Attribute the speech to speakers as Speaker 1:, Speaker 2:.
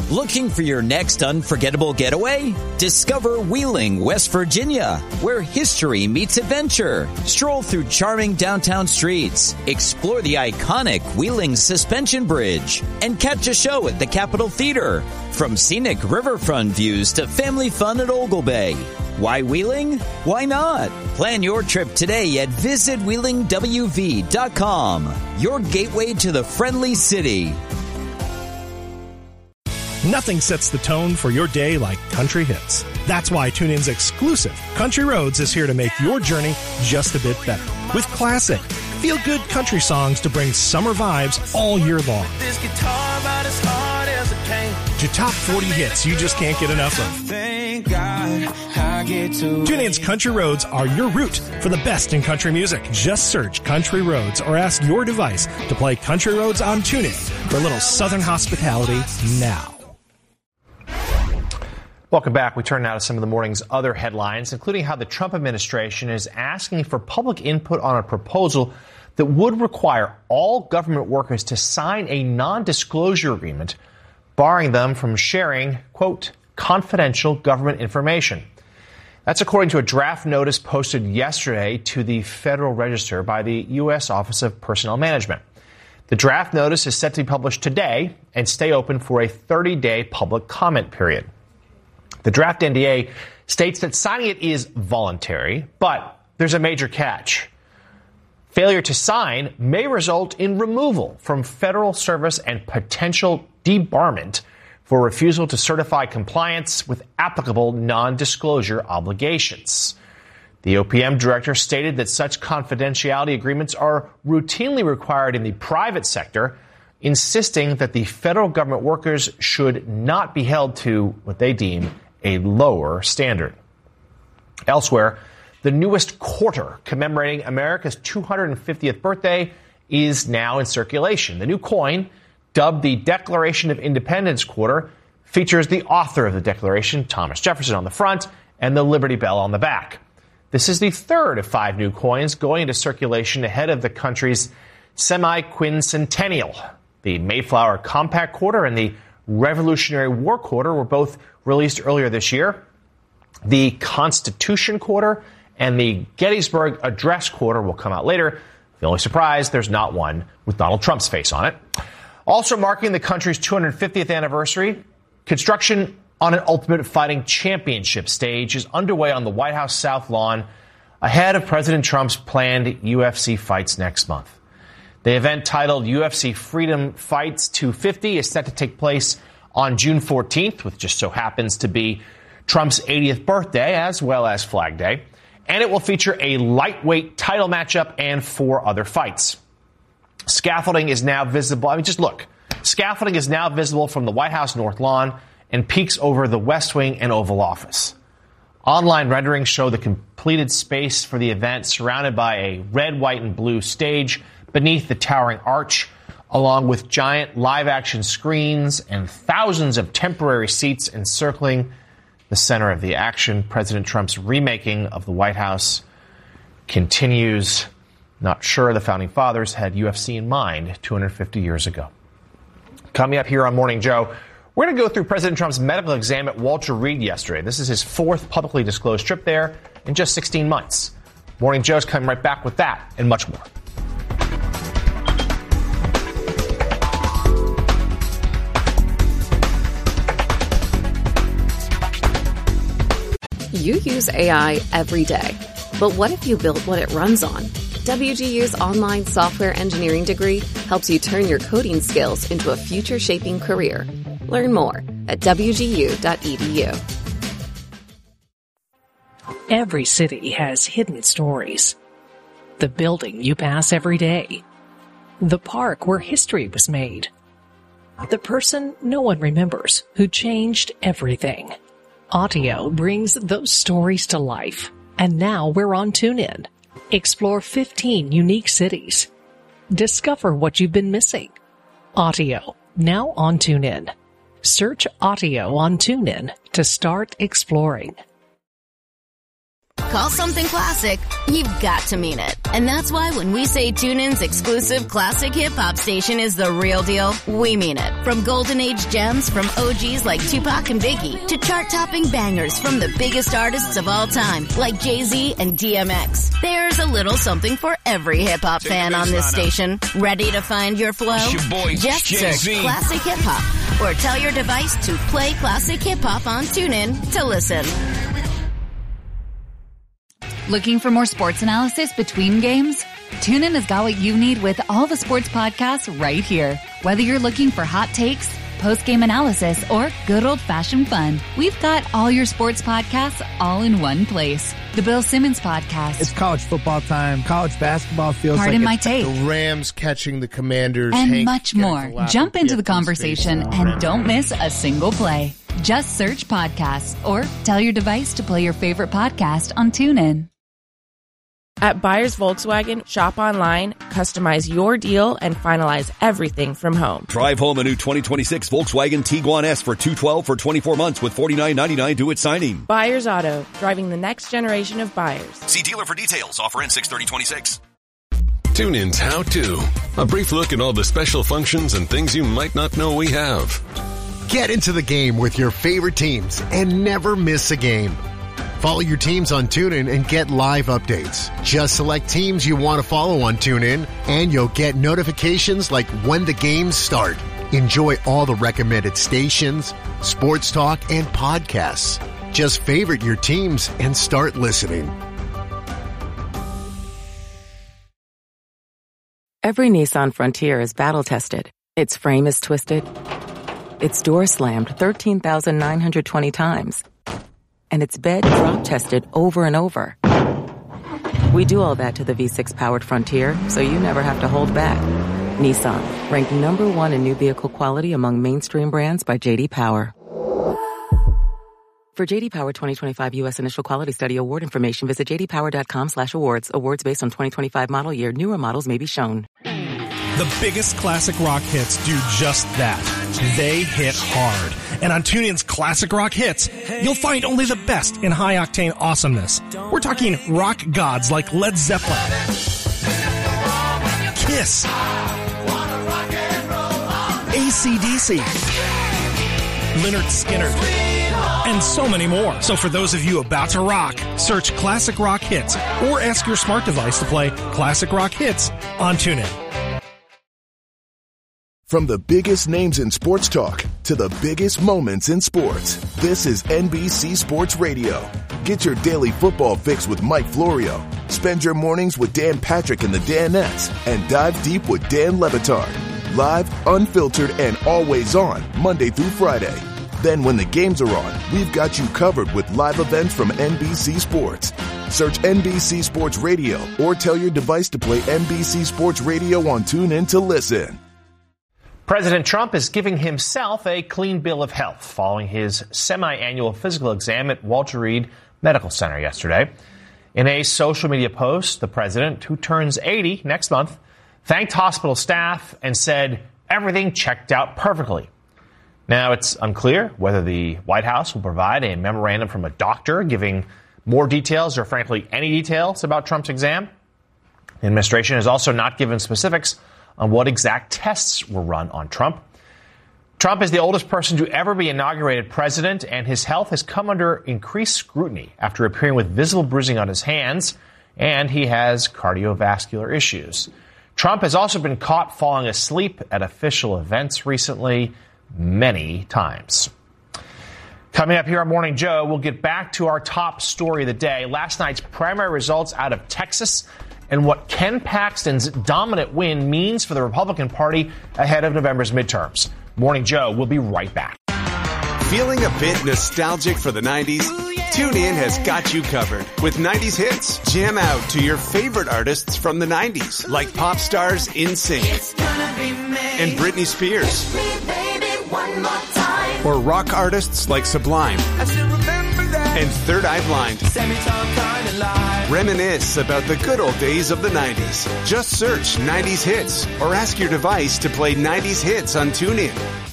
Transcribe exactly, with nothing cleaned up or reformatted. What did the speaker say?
Speaker 1: Looking for your next unforgettable getaway? Discover Wheeling, West Virginia, where history meets adventure. Stroll through charming downtown streets, explore the iconic Wheeling Suspension Bridge, and catch a show at the Capitol Theater. From scenic riverfront views to family fun at Ogle Bay. Why Wheeling? Why not? Plan your trip today at visit wheeling w v dot com. Your gateway to the friendly city.
Speaker 2: Nothing sets the tone for your day like country hits. That's why TuneIn's exclusive Country Roads is here to make your journey just a bit better. With classic, feel-good country songs to bring summer vibes all year long.
Speaker 3: This guitar about as hard as it came.
Speaker 2: To top forty hits you just can't get enough of.
Speaker 3: Thank God I get to
Speaker 2: TuneIn's Country Roads are your route for the best in country music. Just search Country Roads or ask your device to play Country Roads on TuneIn for a little Southern hospitality now.
Speaker 4: Welcome back. We turn now to some of the morning's other headlines, including how the Trump administration is asking for public input on a proposal that would require all government workers to sign a non-disclosure agreement, barring them from sharing, quote, confidential government information. That's according to a draft notice posted yesterday to the Federal Register by the U S Office of Personnel Management. The draft notice is set to be published today and stay open for a thirty-day public comment period. The draft N D A states that signing it is voluntary, but there's a major catch. Failure to sign may result in removal from federal service and potential debarment for refusal to certify compliance with applicable non-disclosure obligations. The O P M director stated that such confidentiality agreements are routinely required in the private sector, insisting that the federal government workers should not be held to what they deem a lower standard. Elsewhere, the newest quarter commemorating America's two hundred fiftieth birthday is now in circulation. The new coin, dubbed the Declaration of Independence quarter, features the author of the Declaration, Thomas Jefferson, on the front and the Liberty Bell on the back. This is the third of five new coins going into circulation ahead of the country's semi-quincentennial. The Mayflower Compact quarter and the Revolutionary War quarter were both released earlier this year. The Constitution quarter and the Gettysburg Address quarter will come out later. The only surprise, there's not one with Donald Trump's face on it. Also marking the country's two hundred fiftieth anniversary, construction on an Ultimate Fighting Championship stage is underway on the White House South Lawn ahead of President Trump's planned U F C fights next month. The event, titled U F C Freedom Fights two fifty, is set to take place on June fourteenth, which just so happens to be Trump's eightieth birthday, as well as Flag Day. And it will feature a lightweight title matchup and four other fights. Scaffolding is now visible. I mean, just look. Scaffolding is now visible from the White House North Lawn and peeks over the West Wing and Oval Office. Online renderings show the completed space for the event surrounded by a red, white, and blue stage beneath the towering arch, along with giant live-action screens and thousands of temporary seats encircling the center of the action. President Trump's remaking of the White House continues. Not sure the Founding Fathers had U F C in mind two hundred fifty years ago. Coming up here on Morning Joe, we're going to go through President Trump's medical exam at Walter Reed yesterday. This is his fourth publicly disclosed trip there in just sixteen months. Morning Joe's coming right back with that and much more.
Speaker 5: You use A I every day. But what if you built what it runs on? W G U's online software engineering degree helps you turn your coding skills into a future-shaping career. Learn more at w g u dot e d u.
Speaker 6: Every city has hidden stories. The building you pass every day. The park where history was made. The person no one remembers who changed everything. Audio brings those stories to life. And now we're on TuneIn. Explore fifteen unique cities. Discover what you've been missing. Audio, now on TuneIn. Search Audio on TuneIn to start exploring.
Speaker 7: call something classic, you've got to mean it. And that's why when we say TuneIn's exclusive classic hip-hop station is the real deal, we mean it. From golden age gems from O Gs like Tupac and Biggie to chart-topping bangers from the biggest artists of all time like Jay-Z and D M X. There's a little something for every hip-hop fan on this station. Ready to find your flow?
Speaker 8: Your boy,
Speaker 7: Just
Speaker 8: Jay-Z.
Speaker 7: search Classic Hip Hop or tell your device to play Classic Hip Hop on TuneIn to listen.
Speaker 9: Looking for more sports analysis between games? TuneIn has got what you need with all the sports podcasts right here. Whether you're looking for hot takes, post-game analysis, or good old-fashioned fun, we've got all your sports podcasts all in one place. The Bill Simmons Podcast.
Speaker 10: It's college football time. College basketball feels
Speaker 9: Pardon
Speaker 10: like
Speaker 9: my
Speaker 10: it's
Speaker 9: take.
Speaker 11: The Rams catching the Commanders.
Speaker 9: And
Speaker 11: Hank
Speaker 9: much more. Jump into the conversation and don't miss a single play. Just search podcasts or tell your device to play your favorite podcast on TuneIn.
Speaker 12: At Buyers Volkswagen, shop online, customize your deal, and finalize everything from home.
Speaker 13: Drive home a new twenty twenty-six Volkswagen Tiguan S for two hundred twelve dollars for twenty-four months with forty-nine ninety-nine due at signing.
Speaker 12: Buyers Auto, driving the next generation of buyers.
Speaker 13: See dealer for details. Offer ends six thirty twenty-six.
Speaker 14: TuneIn's How To. A brief look at all the special functions and things you might not know we have.
Speaker 15: Get into the game with your favorite teams and never miss a game. Follow your teams on TuneIn and get live updates. Just select teams you want to follow on TuneIn, and you'll get notifications like when the games start. Enjoy all the recommended stations, sports talk, and podcasts. Just favorite your teams and start listening.
Speaker 16: Every Nissan Frontier is battle-tested. Its frame is twisted. Its door slammed thirteen thousand nine hundred twenty times. And its bed drop tested over and over. We do all that to the V six powered Frontier, so you never have to hold back. Nissan, ranked number one in new vehicle quality among mainstream brands by J D Power. For J D Power twenty twenty-five U S Initial Quality Study award information, visit j d power dot com slash awards. Awards based on twenty twenty-five model year. Newer models may be shown.
Speaker 2: The biggest classic rock hits do just that. They hit hard. And on TuneIn's Classic Rock Hits, you'll find only the best in high-octane awesomeness. We're talking rock gods like Led Zeppelin, Kiss, A C D C, Lynyrd Skynyrd, and so many more. So for those of you about to rock, search Classic Rock Hits or ask your smart device to play Classic Rock Hits on TuneIn.
Speaker 17: From the biggest names in sports talk to the biggest moments in sports, this is N B C Sports Radio. Get your daily football fix with Mike Florio. Spend your mornings with Dan Patrick and the Danettes, and dive deep with Dan Le Batard. Live, unfiltered, and always on, Monday through Friday. Then when the games are on, we've got you covered with live events from N B C Sports. Search N B C Sports Radio or tell your device to play N B C Sports Radio on TuneIn to listen.
Speaker 4: President Trump is giving himself a clean bill of health following his semi-annual physical exam at Walter Reed Medical Center yesterday. In a social media post, the president, who turns eighty next month, thanked hospital staff and said everything checked out perfectly. Now, it's unclear whether the White House will provide a memorandum from a doctor giving more details or, frankly, any details about Trump's exam. The administration has also not given specifics on what exact tests were run on Trump. Trump is the oldest person to ever be inaugurated president, and his health has come under increased scrutiny after appearing with visible bruising on his hands, and he has cardiovascular issues. Trump has also been caught falling asleep at official events recently, many times. Coming up here on Morning Joe, we'll get back to our top story of the day. Last night's primary results out of Texas and what Ken Paxton's dominant win means for the Republican Party ahead of November's midterms. Morning Joe will be right back.
Speaker 18: Feeling a bit nostalgic for the nineties? TuneIn has got you covered with nineties hits. Jam out to your favorite artists from the nineties, like pop stars In Sync and Britney Spears, or rock artists like Sublime and Third Eye Blind. Reminisce about the good old days of the nineties. Just search nineties hits or ask your device to play nineties hits on TuneIn.